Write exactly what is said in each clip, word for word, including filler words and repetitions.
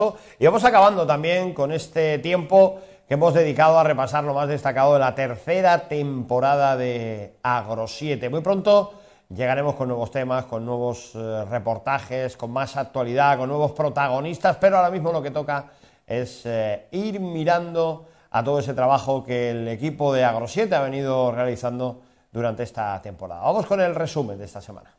Y vamos acabando también con este tiempo que hemos dedicado a repasar lo más destacado de la tercera temporada de Agro siete. Muy pronto llegaremos con nuevos temas, con nuevos eh, reportajes, con más actualidad, con nuevos protagonistas, pero ahora mismo lo que toca es eh, ir mirando a todo ese trabajo que el equipo de Agro siete ha venido realizando durante esta temporada. Vamos con el resumen de esta semana.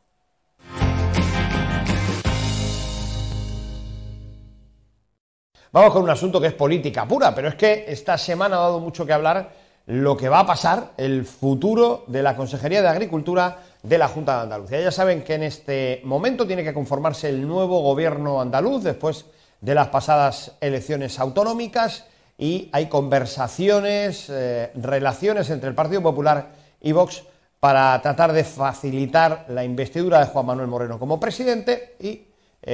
Vamos con un asunto que es política pura, pero es que esta semana ha dado mucho que hablar lo que va a pasar, el futuro de la Consejería de Agricultura de la Junta de Andalucía. Ya saben que en este momento tiene que conformarse el nuevo gobierno andaluz después de las pasadas elecciones autonómicas y hay conversaciones, eh, relaciones entre el Partido Popular y Vox para tratar de facilitar la investidura de Juan Manuel Moreno como presidente y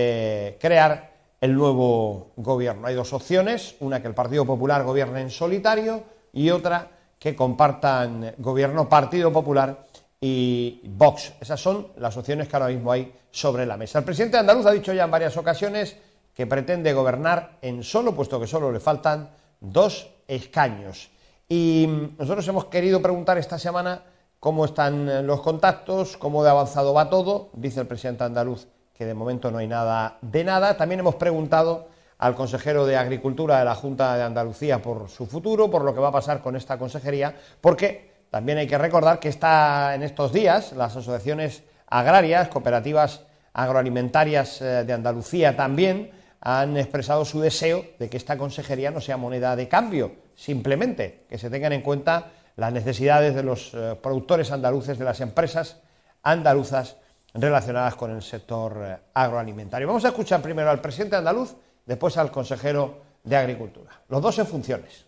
eh, crear el nuevo gobierno. Hay dos opciones, una que el Partido Popular gobierne en solitario y otra que compartan gobierno Partido Popular y Vox. Esas son las opciones que ahora mismo hay sobre la mesa. El presidente andaluz ha dicho ya en varias ocasiones que pretende gobernar en solo, puesto que solo le faltan dos escaños. Y nosotros hemos querido preguntar esta semana cómo están los contactos, cómo de avanzado va todo. Dice el presidente andaluz que de momento no hay nada de nada. También hemos preguntado al consejero de Agricultura de la Junta de Andalucía por su futuro, por lo que va a pasar con esta consejería, porque también hay que recordar que está en estos días las asociaciones agrarias, cooperativas agroalimentarias de Andalucía también han expresado su deseo de que esta consejería no sea moneda de cambio, simplemente que se tengan en cuenta las necesidades de los productores andaluces, de las empresas andaluzas relacionadas con el sector agroalimentario. Vamos a escuchar primero al presidente andaluz, después al consejero de Agricultura. Los dos en funciones.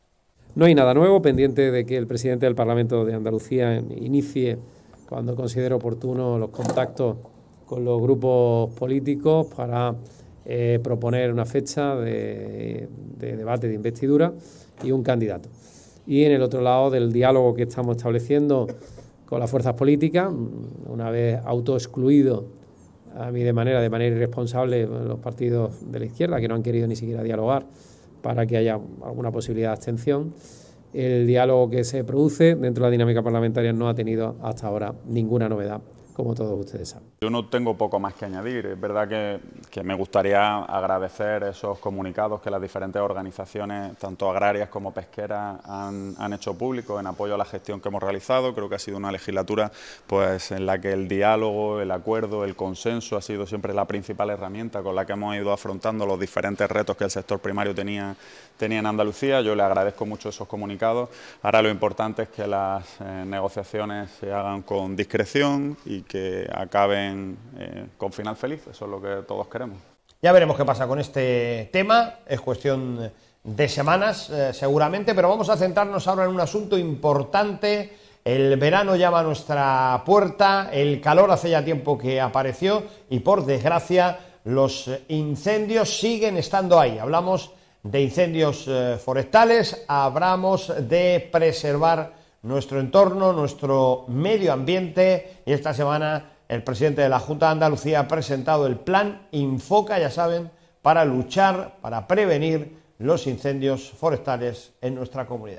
No hay nada nuevo, pendiente de que el presidente del Parlamento de Andalucía inicie, cuando considere oportuno, los contactos con los grupos políticos para eh, proponer una fecha de, de debate de investidura y un candidato. Y en el otro lado del diálogo que estamos estableciendo con las fuerzas políticas, una vez autoexcluido a mí de manera de manera irresponsable los partidos de la izquierda que no han querido ni siquiera dialogar para que haya alguna posibilidad de abstención. El diálogo que se produce dentro de la dinámica parlamentaria no ha tenido hasta ahora ninguna novedad, como todos ustedes saben. Yo no tengo poco más que añadir. Es verdad que, que me gustaría agradecer esos comunicados que las diferentes organizaciones, tanto agrarias como pesqueras, han, han hecho públicos en apoyo a la gestión que hemos realizado. Creo que ha sido una legislatura pues, en la que el diálogo, el acuerdo, el consenso ha sido siempre la principal herramienta con la que hemos ido afrontando los diferentes retos que el sector primario tenía, tenía en Andalucía. Yo le agradezco mucho esos comunicados. Ahora lo importante es que las eh, negociaciones se hagan con discreción y que acaben eh, con final feliz. Eso es lo que todos queremos. Ya veremos qué pasa con este tema, es cuestión de semanas eh, seguramente, pero vamos a centrarnos ahora en un asunto importante. El verano llama a nuestra puerta, el calor hace ya tiempo que apareció y por desgracia los incendios siguen estando ahí. Hablamos de incendios eh, forestales, hablamos de preservar nuestro entorno, nuestro medio ambiente, y esta semana el presidente de la Junta de Andalucía ha presentado el plan Infoca, ya saben, para luchar, para prevenir los incendios forestales en nuestra comunidad.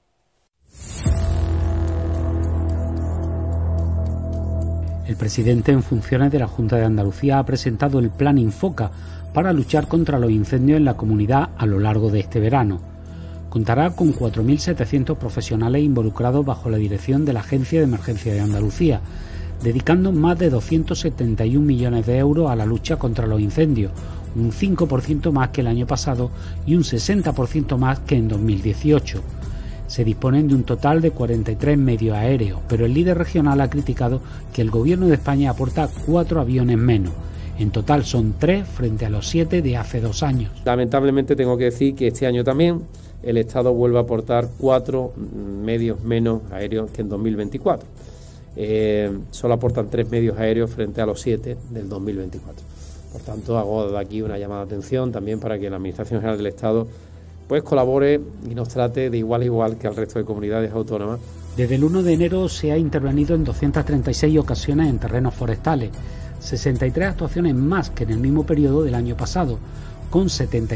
El presidente en funciones de la Junta de Andalucía ha presentado el plan Infoca para luchar contra los incendios en la comunidad a lo largo de este verano. Contará con cuatro mil setecientos profesionales involucrados bajo la dirección de la Agencia de Emergencia de Andalucía, dedicando más de doscientos setenta y un millones de euros a la lucha contra los incendios, un cinco por ciento más que el año pasado y un sesenta por ciento más que en dos mil dieciocho. Se disponen de un total de cuarenta y tres medios aéreos, pero el líder regional ha criticado que el Gobierno de España aporta cuatro aviones menos. En total son tres frente a los siete de hace dos años. Lamentablemente tengo que decir que este año también el Estado vuelve a aportar cuatro medios menos aéreos que en dos mil veinticuatro. Eh, solo aportan tres medios aéreos frente a los siete del dos mil veinticuatro. Por tanto, hago de aquí una llamada de atención también para que la Administración General del Estado pues colabore y nos trate de igual a igual que al resto de comunidades autónomas. Desde el uno de enero se ha intervenido en doscientas treinta y seis ocasiones en terrenos forestales, sesenta y tres actuaciones más que en el mismo periodo del año pasado, con setenta